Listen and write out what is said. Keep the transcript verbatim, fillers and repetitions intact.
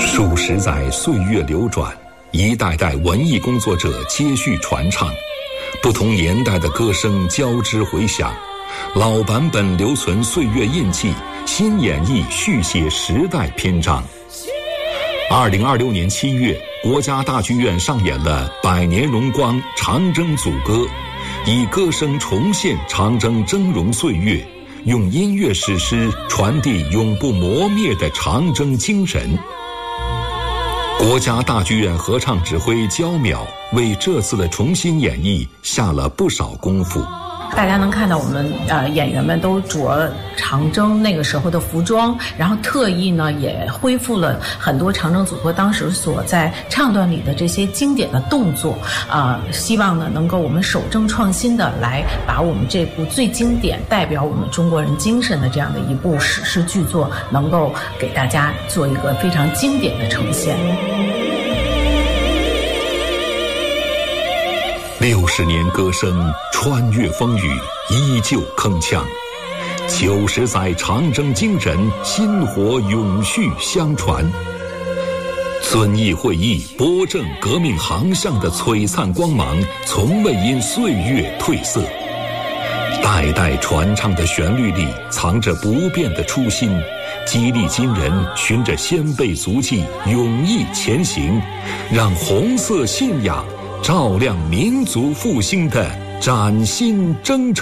数十载岁月流转，一代代文艺工作者接续传唱，不同年代的歌声交织回响，老版本留存岁月印记，新演绎续写时代篇章。二零二六年七月，国家大剧院上演了《百年荣光·长征组歌》，以歌声重现长征峥嵘岁月，用音乐史诗传递永不磨灭的长征精神。国家大剧院合唱指挥焦淼为这次的重新演绎下了不少功夫。 大家能看到我们呃演员们都着长征那个时候的服装，然后特意呢也恢复了很多长征组歌当时所在唱段里的这些经典的动作啊、呃，希望呢能够我们守正创新的来把我们这部最经典代表我们中国人精神的这样的一部史诗巨作，能够给大家做一个非常经典的呈现。 六十年歌声穿越风雨，依旧铿锵；九十载长征精神，薪火永续相传。遵义会议拨正革命航向的璀璨光芒，从未因岁月褪色。代代传唱的旋律里藏着不变的初心，激励今人循着先辈足迹勇毅前行，让红色信仰照亮民族复兴的崭新征程。